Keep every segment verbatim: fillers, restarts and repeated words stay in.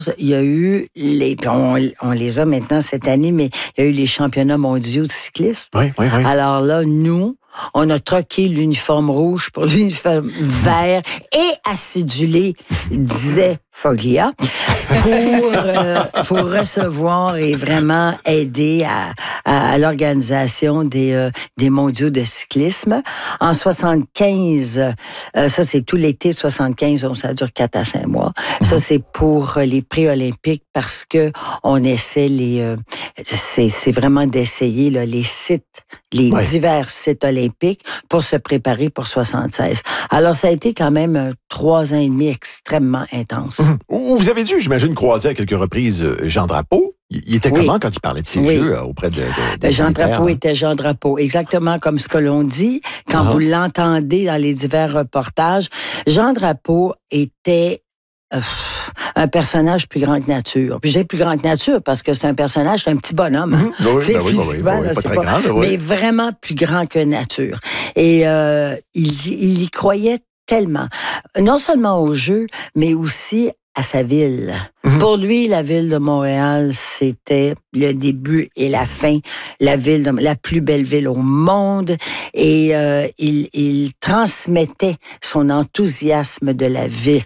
il y a eu les, on, on les a maintenant cette année, mais il y a eu les championnats mondiaux de cyclisme. Oui, oui, oui. Alors là, nous, on a troqué l'uniforme rouge pour l'uniforme vert et acidulé, disait Foglia, pour, euh, pour recevoir et vraiment aider à, à, à l'organisation des, euh, des mondiaux de cyclisme. En soixante-quinze, euh, ça c'est tout l'été soixante-quinze, donc ça dure quatre à cinq mois. Mm-hmm. Ça c'est pour les pré-olympiques parce que on essaie les... Euh, c'est, c'est vraiment d'essayer là, les sites, les ouais. divers sites olympiques pour se préparer pour soixante-seize. Alors ça a été quand même euh, trois ans et demi extrêmement intense. Mmh. Vous avez dû, j'imagine, croiser à quelques reprises Jean Drapeau. Il était oui. comment quand il parlait de ces oui. jeux euh, auprès de, de, de Jean Drapeau hein? était Jean Drapeau, exactement comme ce que l'on dit quand uh-huh. vous l'entendez dans les divers reportages. Jean Drapeau était euh, un personnage plus grand que nature. Puis j'ai plus grand que nature parce que c'est un personnage, c'est un petit bonhomme. Hein? Mmh. Oui, ben oui, physiquement, oui, oui, pas très pas, grand, oui. mais vraiment plus grand que nature. Et euh, il, il y croyait tellement, non seulement au jeu, mais aussi à sa ville. Mm-hmm. Pour lui, la ville de Montréal, c'était le début et la fin, la ville, de, la plus belle ville au monde. Et euh, il, il transmettait son enthousiasme de la ville.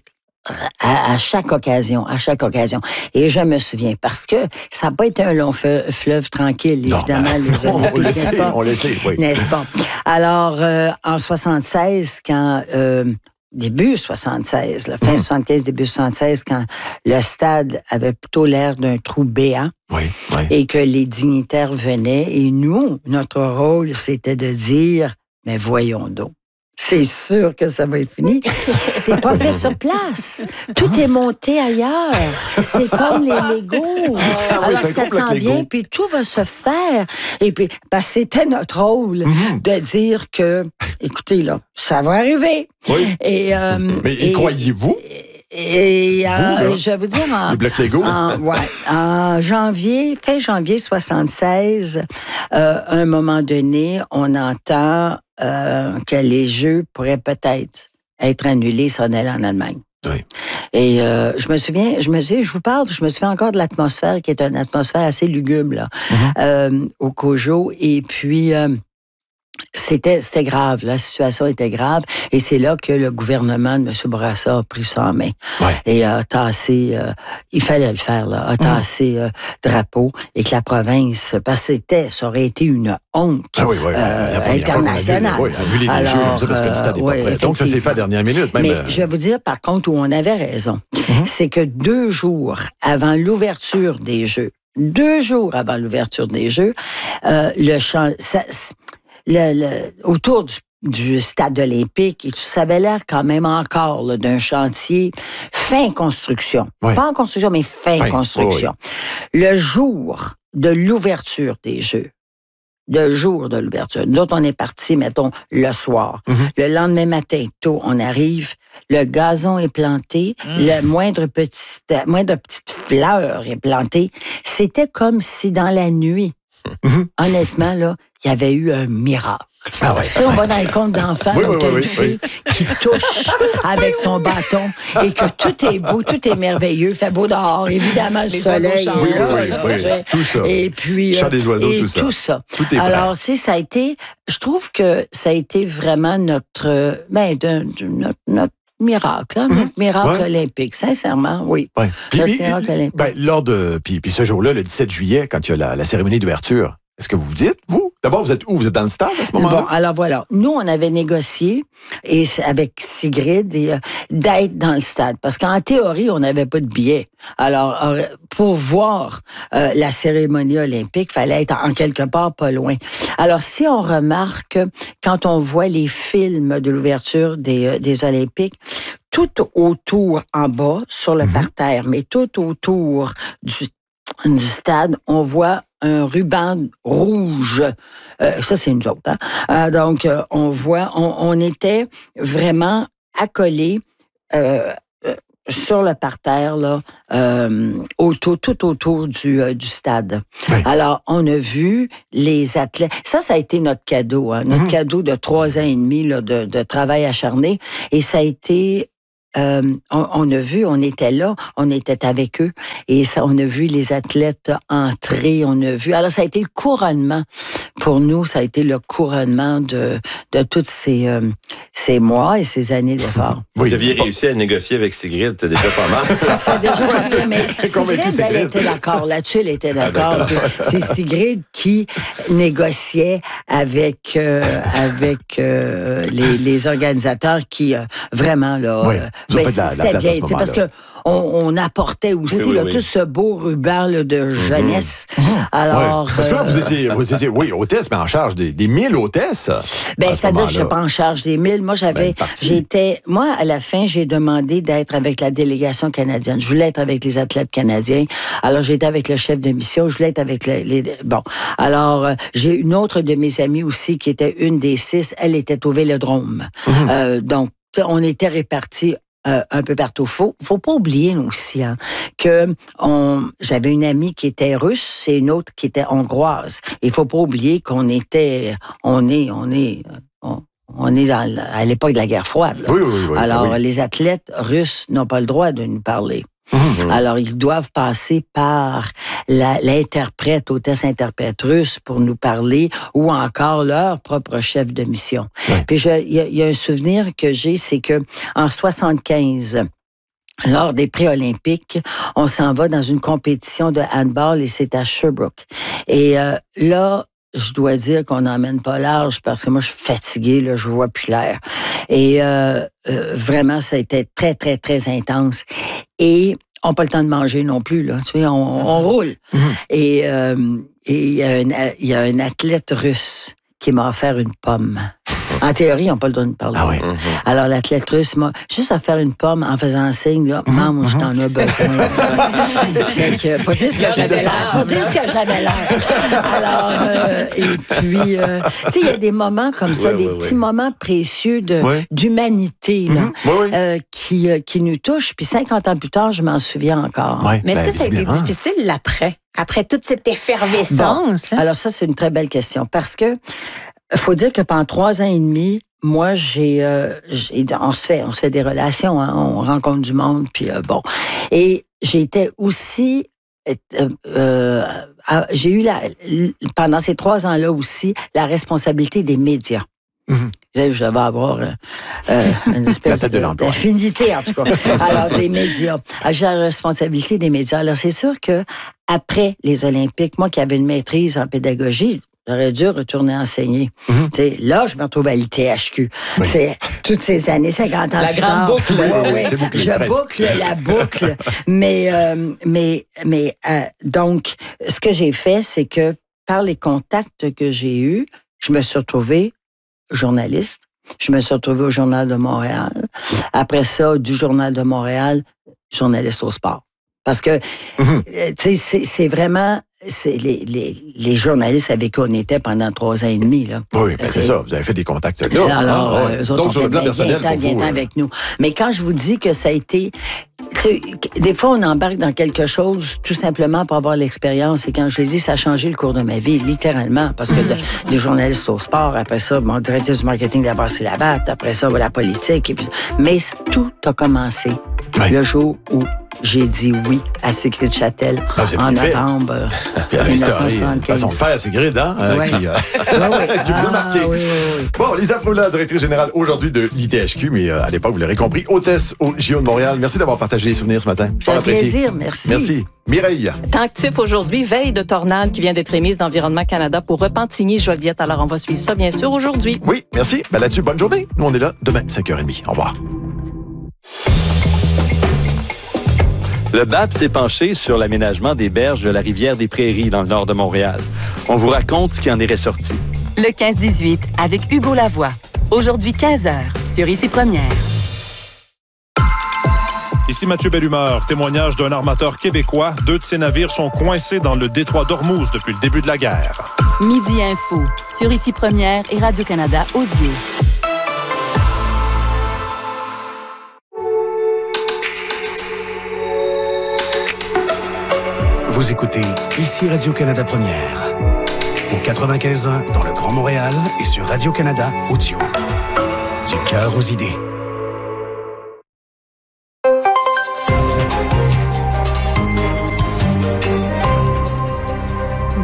À, à chaque occasion, à chaque occasion. Et je me souviens, parce que ça n'a pas été un long fe- fleuve tranquille, évidemment, non, les Olympiques, n'est-ce pas? On le sait, oui. N'est-ce pas? Alors, euh, en soixante-seize, quand... Euh, début soixante-seize, la fin mmh. soixante-quinze, début soixante-seize, quand le stade avait plutôt l'air d'un trou béant oui, oui. et que les dignitaires venaient. Et nous, notre rôle, c'était de dire, mais voyons donc. C'est sûr que ça va être fini. C'est pas fait sur place. Tout est monté ailleurs. C'est comme les Legos. Ah, Alors oui, ça s'en vient, puis tout va se faire. Et puis, parce que c'était notre rôle mm-hmm. de dire que, écoutez, là, ça va arriver. Oui. Et, euh, Mais et, croyez-vous? Et euh, vous, je vais vous dire, en, les blocs Lego. en, ouais, en janvier, fin janvier soixante-seize, euh, à un moment donné, on entend euh, que les Jeux pourraient peut-être être annulés si on allait en Allemagne. Oui. Et euh, je me souviens, je me souviens, je vous parle, je me souviens encore de l'atmosphère qui est une atmosphère assez lugubre là, mm-hmm. euh, au COJO. Et puis euh, C'était, c'était grave, la situation était grave, et c'est là que le gouvernement de M. Bourassa a pris ça en main. Ouais. Et a tassé, euh, il fallait le faire, là, a tassé euh, drapeau, et que la province, parce que c'était, ça aurait été une honte ah oui, oui, euh, internationale. Oui, on a vu les Alors, jeux comme ça, parce que le stade n'est pas prêt. Donc, ça s'est fait à la dernière minute. Même, Mais euh... je vais vous dire, par contre, où on avait raison, mm-hmm. c'est que deux jours avant l'ouverture des Jeux, deux jours avant l'ouverture des Jeux, euh, le champ... Ça, Le, le, autour du, du stade olympique, et tout ça avait l'air quand même encore là, d'un chantier fin construction. Oui. Pas en construction, mais fin, fin. construction. Oui. Le jour de l'ouverture des Jeux, le jour de l'ouverture, nous autres, on est partis, mettons, le soir. Mm-hmm. Le lendemain matin, tôt, on arrive, le gazon est planté, mm. le moindre petite, moindre petite fleur est plantée. C'était comme si dans la nuit, mm-hmm. honnêtement, là, il y avait eu un miracle. Ah ouais, tu sais, on va dans les contes d'enfants, oui, donc oui, une oui, fille oui. qui touche avec son bâton et que tout est beau, tout est merveilleux, fait beau dehors, évidemment, le soleil. Oui, oui, oui, oui, oui. Tout ça. Et puis, chant des oiseaux, et tout ça. Tout ça. Tout est Alors, tu sais, ça a été, je trouve que ça a été vraiment notre, ben, de, de, notre, notre miracle, hein, notre miracle ouais. olympique, sincèrement, oui. Ouais. Puis, notre puis, miracle olympique. Ben, lors de, puis, puis ce jour-là, le dix-sept juillet, quand il y a la, la cérémonie d'ouverture, est-ce que vous vous dites, vous? D'abord, vous êtes où? Vous êtes dans le stade à ce moment-là? Bon, alors voilà. Nous, on avait négocié et avec Sigrid et, euh, d'être dans le stade. Parce qu'en théorie, on n'avait pas de billets. Alors, pour voir euh, la cérémonie olympique, il fallait être en quelque part pas loin. Alors, si on remarque, quand on voit les films de l'ouverture des, euh, des Olympiques, tout autour, en bas, sur le mm-hmm. parterre, mais tout autour du du stade, on voit un ruban rouge. Euh, ça, c'est nous autres. Hein? Euh, donc, euh, on voit, on, on était vraiment accolés euh, euh, sur le parterre, là, euh, autour, tout autour du, euh, du stade. Oui. Alors, on a vu les athlètes. Ça, ça a été notre cadeau, hein? notre mmh. cadeau de trois ans et demi là, de, de travail acharné. Et ça a été euh, on, on a vu, on était là, on était avec eux, et ça, on a vu les athlètes entrer, on a vu. Alors, ça a été le couronnement. Pour nous, ça a été le couronnement de, de tous ces, euh, ces mois et ces années d'efforts. Vous aviez réussi à négocier avec Sigrid, c'est déjà pas mal. C'est déjà pas pire, mais Sigrid, elle était d'accord. Là-dessus, elle était d'accord. C'est Sigrid qui négociait avec, euh, avec euh, les, les organisateurs qui, euh, vraiment, là, oui, euh, ben, c'était bien, parce que on, on apportait aussi oui, oui, là, oui. tout ce beau ruban là, de jeunesse. Mm-hmm. Alors, oui. Parce que là, vous étiez, vous étiez oui, hôtesse, mais en charge des, des mille hôtesses. Ben, c'est-à-dire que je n'étais pas en charge des mille. Moi, j'avais, ben, j'étais, moi, à la fin, j'ai demandé d'être avec la délégation canadienne. Je voulais être avec les athlètes canadiens. Alors, j'étais avec le chef de mission. Je voulais être avec les, les bon. Alors, euh, j'ai une autre de mes amies aussi qui était une des six. Elle était au Vélodrome. Mm-hmm. Euh, donc, on était répartis Euh, un peu partout. Faut, faut pas oublier aussi hein, que on, j'avais une amie qui était russe et une autre qui était hongroise. Il faut pas oublier qu'on était, on est, on est, on, on est dans, à l'époque de la guerre froide. Oui, oui, oui. Alors oui. les athlètes russes n'ont pas le droit de nous parler. Mmh. Alors, ils doivent passer par la, l'interprète, hôtesse-interprète russe pour nous parler ou encore leur propre chef de mission. Oui. Puis, il y, y a un souvenir que j'ai, c'est que en soixante-quinze, lors des pré-olympiques, on s'en va dans une compétition de handball et c'est à Sherbrooke. Et euh, là, je dois dire qu'on n'emmène pas large parce que moi, je suis fatiguée, là, je vois plus clair. Et euh, euh, vraiment, ça a été très, très, très intense. Et on n'a pas le temps de manger non plus, là. Tu sais, on, on roule. Mm-hmm. Et euh, il y, y a un athlète russe qui m'a offert une pomme. En théorie, ils n'ont pas le droit de parler. Ah oui. Mm-hmm. Alors, l'athlète russe m'a juste offert une pomme en faisant un signe, là, mange, mm-hmm. t'en as besoin. Fait que, faut dire ce que j'avais l'air. Faut dire ce que j'avais l'air. Alors, euh, et puis, euh, tu sais, il y a des moments comme ça, oui, des oui, petits oui. moments précieux de, oui. d'humanité, là, mm-hmm. oui, oui. Euh, qui, euh, qui nous touchent. Puis cinquante ans plus tard, je m'en souviens encore. Oui. Mais est-ce ben, que ça a été bien. difficile l'après? Après toute cette effervescence? Bon, alors ça, c'est une très belle question. Parce que il faut dire que pendant trois ans et demi, moi, j'ai, euh, j'ai on se fait, on se fait des relations, hein, on rencontre du monde, puis euh, bon. Et j'étais aussi, euh, euh, j'ai eu la, pendant ces trois ans-là aussi, la responsabilité des médias. Mm-hmm. Je devais avoir euh, euh, une espèce de d'affinité, en tout cas. Alors, des médias. Alors, j'ai la responsabilité des médias. Alors, c'est sûr que après les Olympiques, moi qui avais une maîtrise en pédagogie, j'aurais dû retourner enseigner. Mm-hmm. Là, je me retrouve à l'I T H Q. Oui. C'est toutes ces années, cinquante ans la plus grande tard. Boucle. Oui, oui. C'est bouclé, je presque. boucle la boucle. mais, euh, mais, mais euh, donc, ce que j'ai fait, c'est que par les contacts que j'ai eus, je me suis retrouvée journaliste. Je me suis retrouvée au Journal de Montréal. Après ça, du Journal de Montréal, journaliste au sport. Parce que, mm-hmm. tu sais, c'est, c'est vraiment... C'est les, les, les journalistes avec qui on était pendant trois ans et demi. Là. Oui, ben c'est ça. Vous avez fait des contacts là. Alors, ah, ouais. eux autres, donc, sur le plan personnel, bien temps, bien temps avec nous. Mais quand je vous dis que ça a été... Des fois, on embarque dans quelque chose tout simplement pour avoir l'expérience. Et quand je le dis, ça a changé le cours de ma vie, littéralement. Parce que de, des journalistes au sport, après ça, mon directeur du marketing de la Brasserie Labatt, après ça, la politique. Et puis, mais tout a commencé oui. le jour où j'ai dit oui à Sigrid Châtel ah, en novembre dix-neuf cent soixante-quinze. Façon de faire, Sigrid, hein? Euh, oui. Qui, euh, oui, oui. qui vous a marqué. Ah, oui, oui, oui. Bon, Lisa Froula, directrice générale aujourd'hui de l'I T H Q, mais euh, à l'époque, vous l'aurez compris, hôtesse au J O de Montréal. Merci d'avoir partagé les souvenirs ce matin. C'est un plaisir, merci. Merci. Mireille. Temps actif aujourd'hui, veille de tornade qui vient d'être émise d'Environnement Canada pour Repentigny, Joliette. Alors, on va suivre ça, bien sûr, aujourd'hui. Oui, merci. Ben, là-dessus, bonne journée. Nous, on est là demain, cinq heures trente. Au revoir. Le B A P s'est penché sur l'aménagement des berges de la rivière des Prairies dans le nord de Montréal. On vous raconte ce qui en est ressorti. Le quinze dix-huit avec Hugo Lavoie. Aujourd'hui quinze heures sur Ici Première. Ici Mathieu Bellumeur, témoignage d'un armateur québécois. Deux de ses navires sont coincés dans le détroit d'Ormuz depuis le début de la guerre. Midi Info sur Ici Première et Radio-Canada Audio. Vous écoutez Ici Radio-Canada Première. Au quatre-vingt-quinze ans dans le Grand Montréal et sur Radio-Canada Audio. Du cœur aux idées.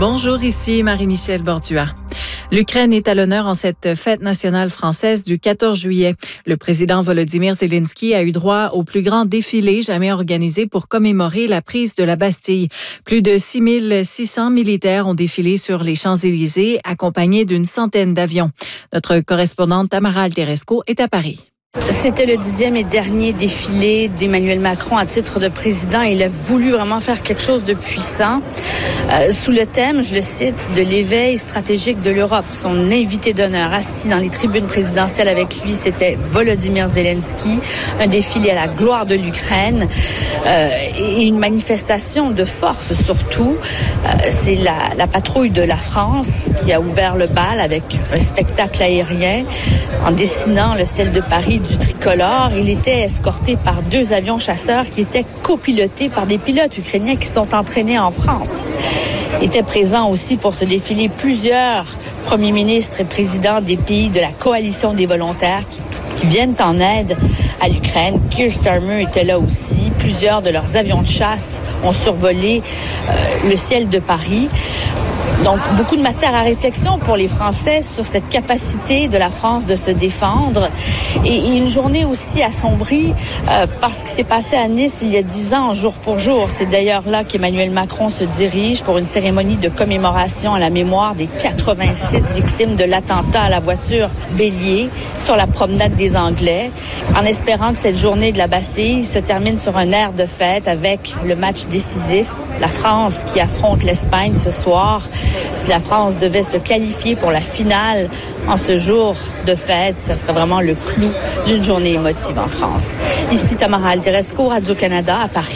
Bonjour, ici Marie-Michel Bordua. L'Ukraine est à l'honneur en cette fête nationale française du quatorze juillet. Le président Volodymyr Zelensky a eu droit au plus grand défilé jamais organisé pour commémorer la prise de la Bastille. Plus de six mille six cents militaires ont défilé sur les Champs-Élysées, accompagnés d'une centaine d'avions. Notre correspondante Tamara Alteresco est à Paris. C'était le dixième et dernier défilé d'Emmanuel Macron à titre de président. Il a voulu vraiment faire quelque chose de puissant. Euh, sous le thème, je le cite, de l'éveil stratégique de l'Europe. Son invité d'honneur assis dans les tribunes présidentielles avec lui, c'était Volodymyr Zelensky. Un défilé à la gloire de l'Ukraine euh, et une manifestation de force surtout. Euh, c'est la, la patrouille de la France qui a ouvert le bal avec un spectacle aérien en dessinant le ciel de Paris du tricolore. Il était escorté par deux avions chasseurs qui étaient copilotés par des pilotes ukrainiens qui sont entraînés en France. Étaient présents aussi pour ce défilé plusieurs premiers ministres et présidents des pays de la coalition des volontaires qui, qui viennent en aide à l'Ukraine. Keir Starmer était là aussi. Plusieurs de leurs avions de chasse ont survolé euh, le ciel de Paris. Donc, beaucoup de matière à réflexion pour les Français sur cette capacité de la France de se défendre. Et, et une journée aussi assombrie euh, parce qu'il s'est passé à Nice il y a dix ans, jour pour jour. C'est d'ailleurs là qu'Emmanuel Macron se dirige pour une cérémonie de commémoration à la mémoire des quatre-vingt-six victimes de l'attentat à la voiture Bélier sur la promenade des Anglais, en espérant que cette journée de la Bastille se termine sur un air de fête avec le match décisif. La France qui affronte l'Espagne ce soir. Si la France devait se qualifier pour la finale en ce jour de fête, ça serait vraiment le clou d'une journée émotive en France. Ici Tamara Alteresco, Radio-Canada à Paris.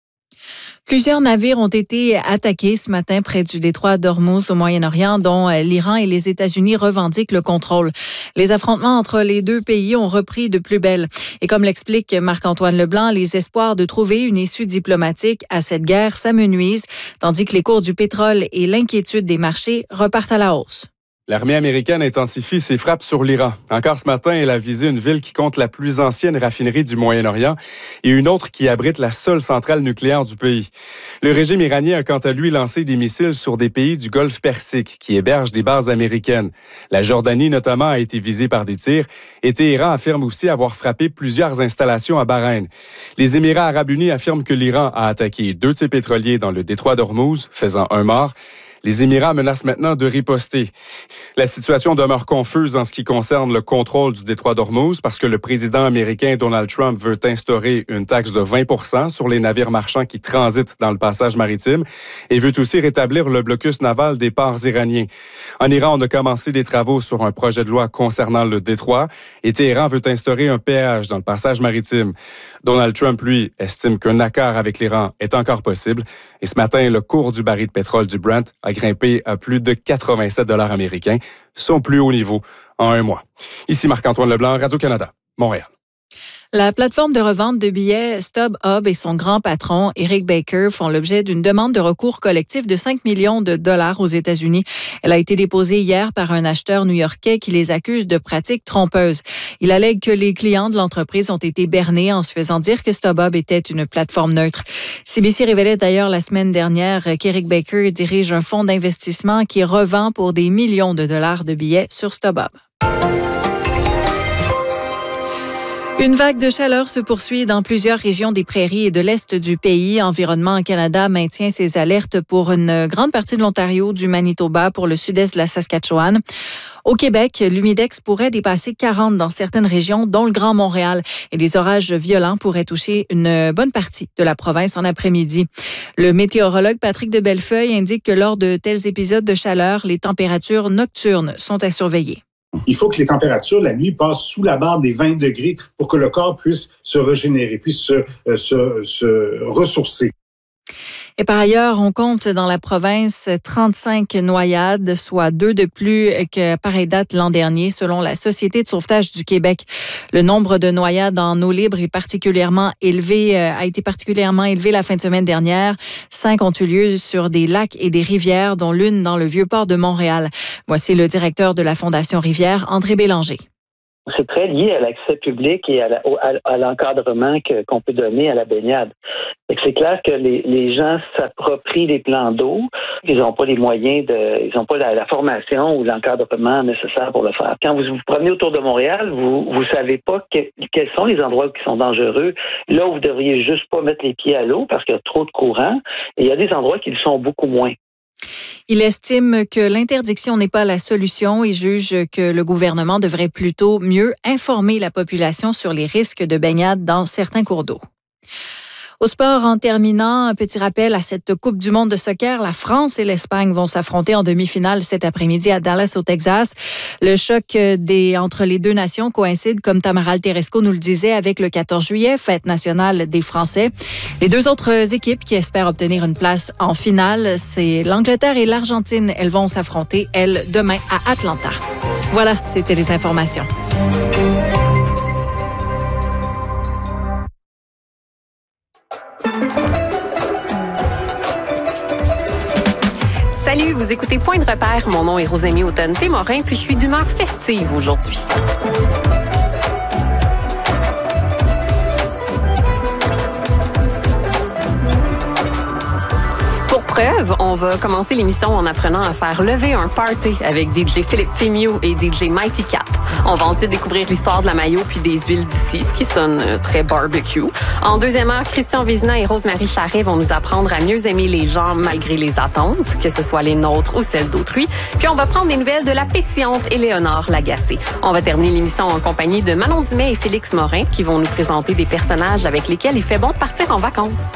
Plusieurs navires ont été attaqués ce matin près du détroit d'Ormuz au Moyen-Orient, dont l'Iran et les États-Unis revendiquent le contrôle. Les affrontements entre les deux pays ont repris de plus belle. Et comme l'explique Marc-Antoine Leblanc, les espoirs de trouver une issue diplomatique à cette guerre s'amenuisent, tandis que les cours du pétrole et l'inquiétude des marchés repartent à la hausse. L'armée américaine intensifie ses frappes sur l'Iran. Encore ce matin, elle a visé une ville qui compte la plus ancienne raffinerie du Moyen-Orient et une autre qui abrite la seule centrale nucléaire du pays. Le régime iranien a quant à lui lancé des missiles sur des pays du Golfe Persique qui hébergent des bases américaines. La Jordanie notamment a été visée par des tirs et Téhéran affirme aussi avoir frappé plusieurs installations à Bahreïn. Les Émirats arabes unis affirment que l'Iran a attaqué deux de ses pétroliers dans le détroit d'Ormuz, faisant un mort. Les Émirats menacent maintenant de riposter. La situation demeure confuse en ce qui concerne le contrôle du détroit d'Ormuz parce que le président américain Donald Trump veut instaurer une taxe de vingt pour cent sur les navires marchands qui transitent dans le passage maritime et veut aussi rétablir le blocus naval des ports iraniens. En Iran, on a commencé des travaux sur un projet de loi concernant le détroit et Téhéran veut instaurer un péage dans le passage maritime. Donald Trump, lui, estime qu'un accord avec l'Iran est encore possible et ce matin, le cours du baril de pétrole du Brent a grimpé à plus de quatre-vingt-sept dollars américains, son plus haut niveau en un mois. Ici Marc-Antoine Leblanc, Radio-Canada, Montréal. La plateforme de revente de billets StubHub et son grand patron, Eric Baker, font l'objet d'une demande de recours collectif de cinq millions de dollars aux États-Unis. Elle a été déposée hier par un acheteur new-yorkais qui les accuse de pratiques trompeuses. Il allègue que les clients de l'entreprise ont été bernés en se faisant dire que StubHub était une plateforme neutre. C B C révélait d'ailleurs la semaine dernière qu'Eric Baker dirige un fonds d'investissement qui revend pour des millions de dollars de billets sur StubHub. Une vague de chaleur se poursuit dans plusieurs régions des prairies et de l'est du pays. Environnement Canada maintient ses alertes pour une grande partie de l'Ontario, du Manitoba, pour le sud-est de la Saskatchewan. Au Québec, l'humidex pourrait dépasser quarante dans certaines régions, dont le Grand Montréal. Et des orages violents pourraient toucher une bonne partie de la province en après-midi. Le météorologue Patrick de Bellefeuille indique que lors de tels épisodes de chaleur, les températures nocturnes sont à surveiller. Il faut que les températures, la nuit, passent sous la barre des vingt degrés pour que le corps puisse se régénérer, puisse se, euh, se, se ressourcer. Et par ailleurs, on compte dans la province trente-cinq noyades, soit deux de plus que pareille date l'an dernier, selon la Société de sauvetage du Québec. Le nombre de noyades en eau libre est particulièrement élevé, a été particulièrement élevé la fin de semaine dernière. Cinq ont eu lieu sur des lacs et des rivières, dont l'une dans le Vieux-Port de Montréal. Voici le directeur de la Fondation Rivière, André Bélanger. c'est très lié à l'accès public et à, la, à, à l'encadrement que, qu'on peut donner à la baignade. Fait que c'est clair que les, les gens s'approprient les plans d'eau. Ils n'ont pas les moyens de, ils n'ont pas la, la formation ou l'encadrement nécessaire pour le faire. Quand vous vous promenez autour de Montréal, vous vous savez pas que, quels sont les endroits qui sont dangereux. Là où vous devriez juste pas mettre les pieds à l'eau parce qu'il y a trop de courant. Et il y a des endroits qui le sont beaucoup moins. Il estime que l'interdiction n'est pas la solution et juge que le gouvernement devrait plutôt mieux informer la population sur les risques de baignade dans certains cours d'eau. Au sport, en terminant, un petit rappel à cette Coupe du monde de soccer. La France et l'Espagne vont s'affronter en demi-finale cet après-midi à Dallas, au Texas. Le choc des, entre les deux nations coïncide, comme Tamara Teresco nous le disait, avec le quatorze juillet, fête nationale des Français. Les deux autres équipes qui espèrent obtenir une place en finale, c'est l'Angleterre et l'Argentine. Elles vont s'affronter, elles, demain à Atlanta. Voilà, c'était les informations. Salut, vous écoutez Point de repère. Mon nom est Rosemie Automne-Témorin, puis je suis d'humeur festive aujourd'hui. Pour preuve, on va commencer l'émission en apprenant à faire lever un party avec D J Philippe Fémiot et D J Mighty Cat. On va ensuite découvrir l'histoire de la maillot puis des huiles d'ici, ce qui sonne très barbecue. En deuxième heure, Christian Vézina et Rose-Marie Charret vont nous apprendre à mieux aimer les gens malgré les attentes, que ce soit les nôtres ou celles d'autrui. Puis on va prendre des nouvelles de la pétillante Éléonore Lagacé. On va terminer l'émission en compagnie de Manon Dumais et Félix Morin qui vont nous présenter des personnages avec lesquels il fait bon de partir en vacances.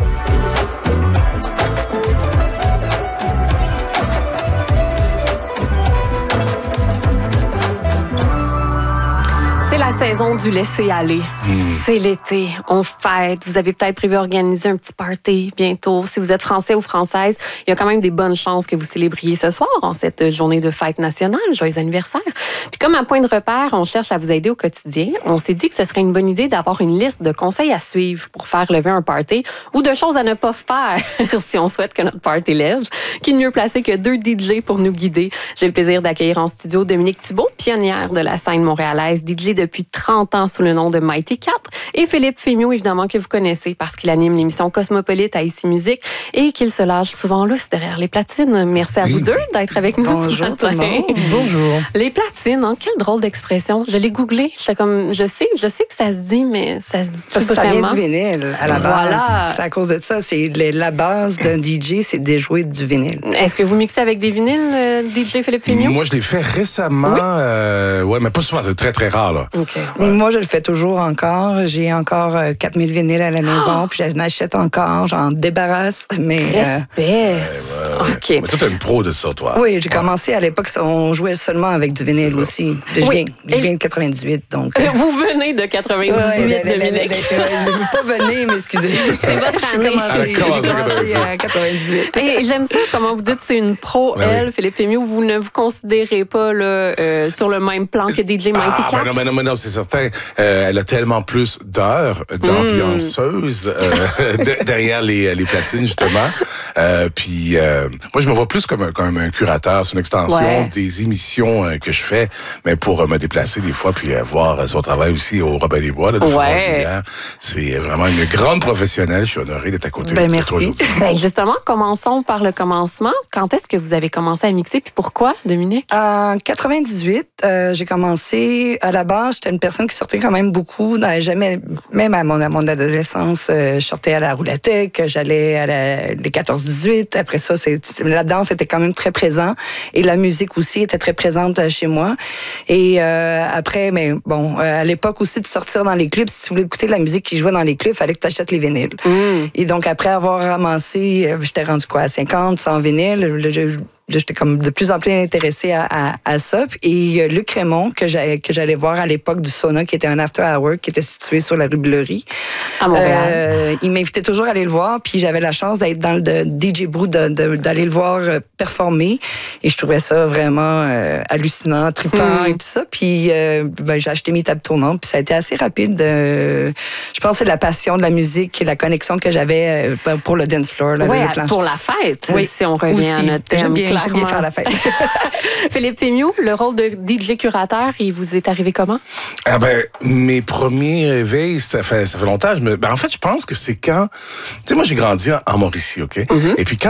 C'est la saison du laisser-aller. Mmh. C'est l'été, on fête. Vous avez peut-être prévu organiser un petit party bientôt. Si vous êtes français ou française, il y a quand même des bonnes chances que vous célébriez ce soir en cette journée de fête nationale. Joyeux anniversaire. Puis comme à Point de repère, on cherche à vous aider au quotidien. On s'est dit que ce serait une bonne idée d'avoir une liste de conseils à suivre pour faire lever un party ou de choses à ne pas faire si on souhaite que notre party lève. Qui de mieux placé que deux D J pour nous guider? J'ai le plaisir d'accueillir en studio Dominique Thibault, pionnière de la scène montréalaise, D J depuis trente ans sous le nom de Mighty Cat, et Philippe Fémiot, évidemment, que vous connaissez parce qu'il anime l'émission Cosmopolite à Ici Musique et qu'il se lâche souvent lousse derrière les platines. Merci à oui. vous deux d'être avec nous Bonjour, ce matin. Tout le monde. Bonjour. Les platines, hein, quelle drôle d'expression. Je l'ai googlé. J'étais comme, je sais, je sais que ça se dit, mais ça se dit tout Parce que vraiment. Ça vient du vinyle à la voilà. base. C'est à cause de ça. C'est la base d'un D J, c'est de déjouer du vinyle. Est-ce que vous mixez avec des vinyles, euh, D J Philippe Fémiot? Moi, je l'ai fait récemment. Oui, euh, ouais, mais pas souvent. C'est très, très rare, là. Okay. Ouais. Moi, je le fais toujours encore. J'ai encore euh, quatre mille vinyles à la maison, oh! Puis j'en achète encore, j'en débarrasse. Mais, Respect. Euh... Ouais, ouais, ouais. OK. Mais toi, t'es une pro de ça, toi. Oui, j'ai ouais. commencé à l'époque, on jouait seulement avec du vinyle aussi. Je oui. viens, je viens de quatre-vingt-dix-huit, donc... Euh... Vous venez de quatre-vingt-dix-huit, ouais, Dominique. Je ne veux pas venir, mais excusez. C'est votre année. J'ai commencé, commencé à quatre-vingt-dix-huit. Et j'aime ça, comment vous dites, c'est une pro, ouais, elle, oui. Philippe Fémiot. Vous ne vous considérez pas là, euh, sur le même plan que D J Mighty Cat? Ah, ben non, ben non, ben non, c'est certain. Euh, elle a tellement plus d'heures d'ambianceuse euh, de, derrière les, les platines, justement. Euh, puis, euh, moi, je me vois plus comme un, comme un curateur. C'est une extension ouais. des émissions euh, que je fais, mais pour euh, me déplacer des fois, puis euh, voir euh, son travail aussi au Robin des Bois, là, de ouais. façon régulière. C'est vraiment une grande professionnelle. Je suis honoré d'être à côté ben, de merci. Ben, justement, commençons par le commencement. Quand est-ce que vous avez commencé à mixer, puis pourquoi, Dominique? En quatre-vingt-dix-huit, euh, j'ai commencé. À la base, j'étais une personne qui sortait quand même beaucoup. Jamais, même à mon, à mon adolescence, euh, je sortais à la Roulathèque, j'allais à la, les quatorze dix-huit. Après ça, c'est, la danse était quand même très présent. Et la musique aussi était très présente chez moi. Et euh, après, mais bon, euh, à l'époque aussi, de sortir dans les clubs, si tu voulais écouter de la musique qui jouait dans les clubs, il fallait que tu achètes les vinyles. Mm. Et donc, après avoir ramassé, euh, j'étais rendu quoi, à cinquante, cent vinyles, je, j'étais comme de plus en plus intéressée à, à, à ça. Et euh, Luc Raymond, que j'allais, que j'allais voir à l'époque du Sauna, qui était un after hour, qui était situé sur la rue Bleury. À Montréal. Euh, il m'invitait toujours à aller le voir, puis j'avais la chance d'être dans le de D J Brew, de, de, d'aller le voir euh, performer. Et je trouvais ça vraiment euh, hallucinant, trippant mm. et tout ça. Puis euh, ben, j'ai acheté mes tables tournantes, puis ça a été assez rapide. Euh, je pense que c'est la passion de la musique et la connexion que j'avais euh, pour le dance floor. Là, oui, le pour la fête, oui, si on revient aussi. à notre thème j'aime bien faire la fête. Philippe Fémieux, le rôle de D J curateur, il vous est arrivé comment? Ah ben, mes premiers réveils, ça fait, ça fait longtemps. Je me, ben en fait, je pense que c'est quand... Tu sais, moi, j'ai grandi en Mauricie, OK? Mm-hmm. Et puis quand